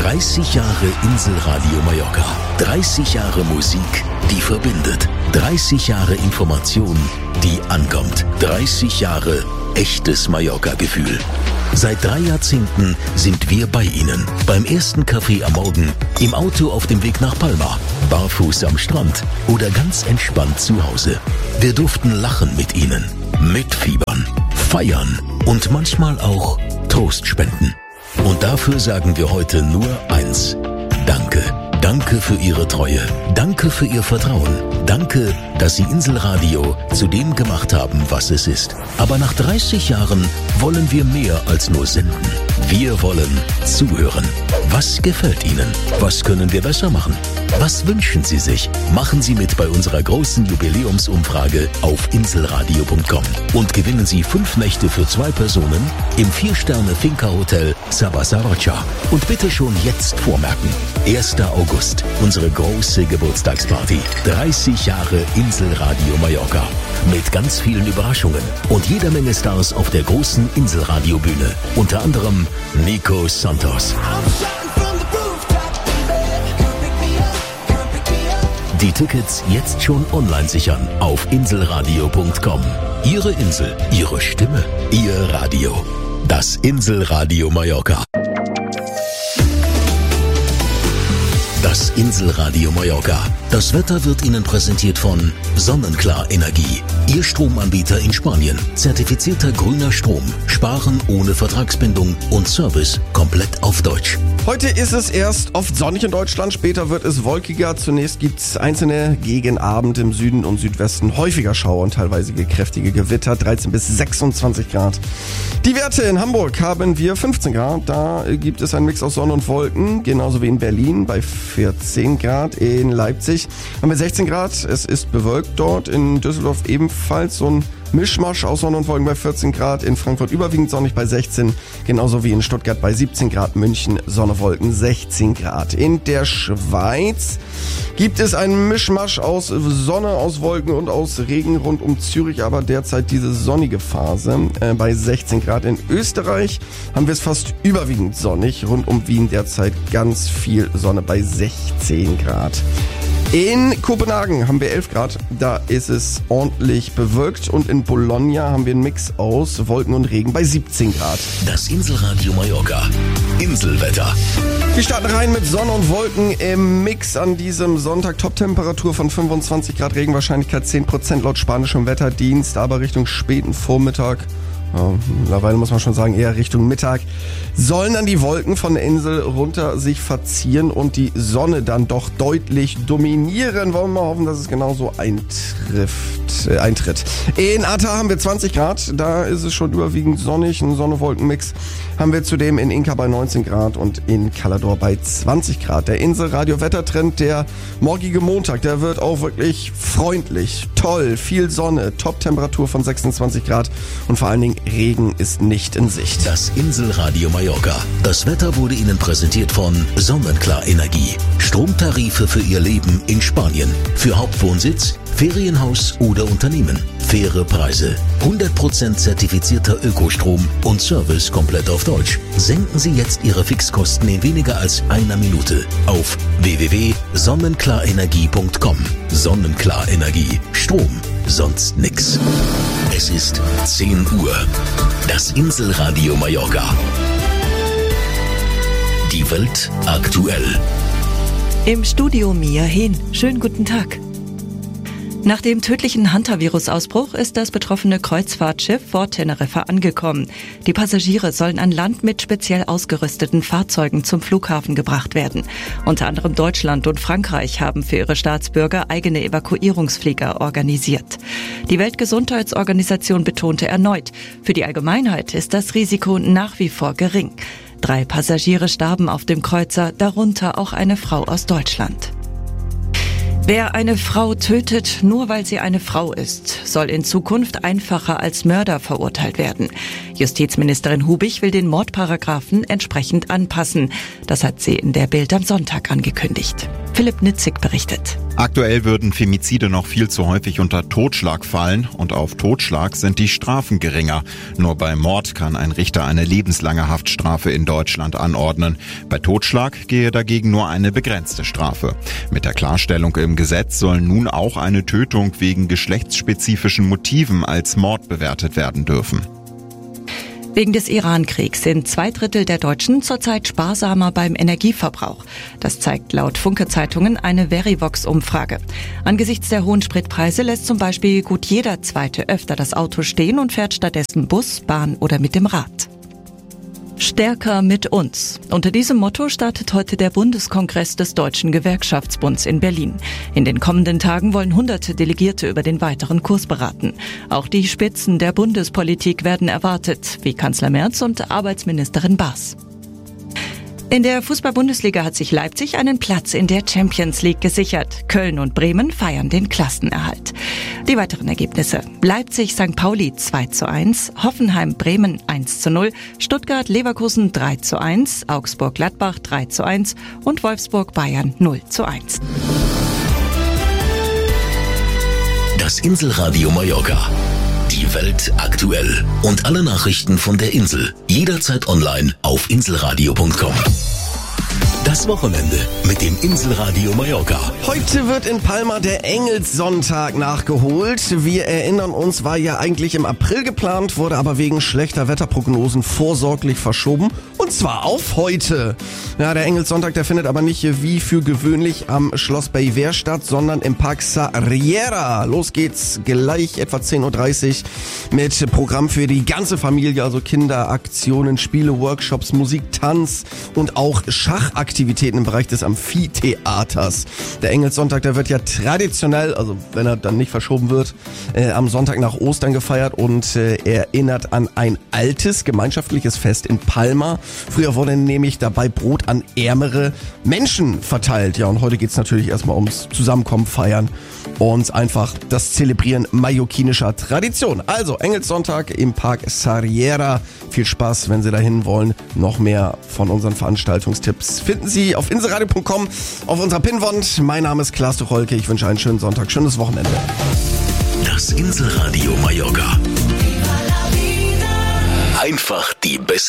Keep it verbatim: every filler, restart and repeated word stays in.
dreißig Jahre Inselradio Mallorca. dreißig Jahre Musik, die verbindet. dreißig Jahre Information, die ankommt. dreißig Jahre echtes Mallorca-Gefühl. Seit drei Jahrzehnten sind wir bei Ihnen. Beim ersten Kaffee am Morgen, im Auto auf dem Weg nach Palma, barfuß am Strand oder ganz entspannt zu Hause. Wir durften lachen mit Ihnen, mitfiebern, feiern und manchmal auch Trost spenden. Und dafür sagen wir heute nur eins: Danke. Danke für Ihre Treue. Danke für Ihr Vertrauen. Danke, dass Sie Inselradio zu dem gemacht haben, was es ist. Aber nach dreißig Jahren wollen wir mehr als nur senden. Wir wollen zuhören. Was gefällt Ihnen? Was können wir besser machen? Was wünschen Sie sich? Machen Sie mit bei unserer großen Jubiläumsumfrage auf inselradio punkt com und gewinnen Sie fünf Nächte für zwei Personen im vier-Sterne-Finca-Hotel Sabasa Rocha. Und bitte schon jetzt vormerken: erster August, unsere große Geburtstagsparty. dreißig Jahre Inselradio Mallorca. Mit ganz vielen Überraschungen und jeder Menge Stars auf der großen Inselradio-Bühne. Unter anderem Nico Santos. Die Tickets jetzt schon online sichern auf inselradio punkt com. Ihre Insel, Ihre Stimme, Ihr Radio. Das Inselradio Mallorca. Das Inselradio Mallorca. Das Wetter wird Ihnen präsentiert von Sonnenklar Energie. Ihr Stromanbieter in Spanien. Zertifizierter grüner Strom. Sparen ohne Vertragsbindung und Service komplett auf Deutsch. Heute ist es erst oft sonnig in Deutschland, später wird es wolkiger. Zunächst gibt es einzelne gegen Abend im Süden und Südwesten häufiger Schauer und teilweise kräftige Gewitter. dreizehn bis sechsundzwanzig Grad. Die Werte in Hamburg haben wir fünfzehn Grad. Da gibt es einen Mix aus Sonne und Wolken, genauso wie in Berlin bei vierzehn Grad. In Leipzig haben wir sechzehn Grad. Es ist bewölkt dort. In Düsseldorf ebenfalls so ein Mischmasch aus Sonne und Wolken bei vierzehn Grad. In Frankfurt überwiegend sonnig bei sechzehn. Genauso wie in Stuttgart bei siebzehn Grad. München Sonne, Wolken sechzehn Grad. In der Schweiz gibt es einen Mischmasch aus Sonne, aus Wolken und aus Regen rund um Zürich, aber derzeit diese sonnige Phase äh, bei sechzehn Grad. In Österreich haben wir es fast überwiegend sonnig. Rund um Wien derzeit ganz viel Sonne bei sechzehn Grad. In Kopenhagen haben wir elf Grad, da ist es ordentlich bewölkt, und in Bologna haben wir einen Mix aus Wolken und Regen bei siebzehn Grad. Das Inselradio Mallorca. Inselwetter. Wir starten rein mit Sonne und Wolken im Mix an diesem Sonntag. Toptemperatur von fünfundzwanzig Grad, Regenwahrscheinlichkeit zehn Prozent laut spanischem Wetterdienst, aber Richtung späten Vormittag, ja, mittlerweile muss man schon sagen, eher Richtung Mittag, sollen dann die Wolken von der Insel runter sich verzieren und die Sonne dann doch deutlich dominieren. Wollen wir mal hoffen, dass es genauso eintrifft, äh, eintritt. In Ata haben wir zwanzig Grad, da ist es schon überwiegend sonnig, ein Sonne-Wolken-Mix. Haben wir zudem in Inka bei neunzehn Grad und in Calador bei zwanzig Grad. Der Inselradio-Wettertrend, der morgige Montag, der wird auch wirklich freundlich, toll, viel Sonne, Top-Temperatur von sechsundzwanzig Grad und vor allen Dingen Regen ist nicht in Sicht. Das Inselradio Mallorca. Das Wetter wurde Ihnen präsentiert von Sonnenklar Energie. Stromtarife für Ihr Leben in Spanien. Für Hauptwohnsitz, Ferienhaus oder Unternehmen. Faire Preise. hundert Prozent zertifizierter Ökostrom und Service komplett auf Deutsch. Senken Sie jetzt Ihre Fixkosten in weniger als einer Minute auf w w w punkt sonnenklarenergie punkt com. Sonnenklar Energie. Strom. Sonst nix. Es ist zehn Uhr. Das Inselradio Mallorca. Die Welt aktuell. Im Studio Mia Hehn. Schönen guten Tag. Nach dem tödlichen Hantavirus-Ausbruch ist das betroffene Kreuzfahrtschiff vor Teneriffa angekommen. Die Passagiere sollen an Land mit speziell ausgerüsteten Fahrzeugen zum Flughafen gebracht werden. Unter anderem Deutschland und Frankreich haben für ihre Staatsbürger eigene Evakuierungsflieger organisiert. Die Weltgesundheitsorganisation betonte erneut, für die Allgemeinheit ist das Risiko nach wie vor gering. Drei Passagiere starben auf dem Kreuzer, darunter auch eine Frau aus Deutschland. Wer eine Frau tötet, nur weil sie eine Frau ist, soll in Zukunft einfacher als Mörder verurteilt werden. Justizministerin Hubich will den Mordparagraphen entsprechend anpassen. Das hat sie in der Bild am Sonntag angekündigt. Philipp Nitzig berichtet. Aktuell würden Femizide noch viel zu häufig unter Totschlag fallen und auf Totschlag sind die Strafen geringer. Nur bei Mord kann ein Richter eine lebenslange Haftstrafe in Deutschland anordnen. Bei Totschlag gehe dagegen nur eine begrenzte Strafe. Mit der Klarstellung im Gesetz soll nun auch eine Tötung wegen geschlechtsspezifischen Motiven als Mord bewertet werden dürfen. Wegen des Iran-Kriegs sind zwei Drittel der Deutschen zurzeit sparsamer beim Energieverbrauch. Das zeigt laut Funke-Zeitungen eine Verivox-Umfrage. Angesichts der hohen Spritpreise lässt zum Beispiel gut jeder Zweite öfter das Auto stehen und fährt stattdessen Bus, Bahn oder mit dem Rad. Stärker mit uns. Unter diesem Motto startet heute der Bundeskongress des Deutschen Gewerkschaftsbunds in Berlin. In den kommenden Tagen wollen hunderte Delegierte über den weiteren Kurs beraten. Auch die Spitzen der Bundespolitik werden erwartet, wie Kanzler Merz und Arbeitsministerin Baas. In der Fußball-Bundesliga hat sich Leipzig einen Platz in der Champions League gesichert. Köln und Bremen feiern den Klassenerhalt. Die weiteren Ergebnisse: Leipzig Sankt Pauli zwei zu eins, Hoffenheim Bremen eins zu null, Stuttgart Leverkusen drei zu eins, Augsburg Gladbach drei zu eins und Wolfsburg Bayern null zu eins. Das Inselradio Mallorca. Die Welt aktuell. Und alle Nachrichten von der Insel. Jederzeit online auf inselradio punkt com. Das Wochenende mit dem Inselradio Mallorca. Heute wird in Palma der Engelssonntag nachgeholt. Wir erinnern uns, war ja eigentlich im April geplant, wurde aber wegen schlechter Wetterprognosen vorsorglich verschoben. Und zwar auf heute. Ja, der Engelssonntag, der findet aber nicht wie für gewöhnlich am Schloss Bellver statt, sondern im Park Sarriera. Los geht's gleich etwa zehn Uhr dreißig mit Programm für die ganze Familie, also Kinder, Aktionen, Spiele, Workshops, Musik, Tanz und auch Schachaktivitäten im Bereich des Amphitheaters. Der Engelssonntag, der wird ja traditionell, also wenn er dann nicht verschoben wird, äh, am Sonntag nach Ostern gefeiert und äh, erinnert an ein altes gemeinschaftliches Fest in Palma. Früher wurde nämlich dabei Brot an ärmere Menschen verteilt. Ja, und heute geht's natürlich erstmal ums Zusammenkommen, Feiern und einfach das Zelebrieren mallorquinischer Tradition. Also Engelssonntag im Park Sarriera. Viel Spaß, wenn Sie dahin wollen. Noch mehr von unseren Veranstaltungstipps finden Sie auf inselradio punkt com auf unserer Pinnwand. Mein Name ist Klaas Tucholke. Ich wünsche einen schönen Sonntag, schönes Wochenende. Das Inselradio Mallorca. Einfach die beste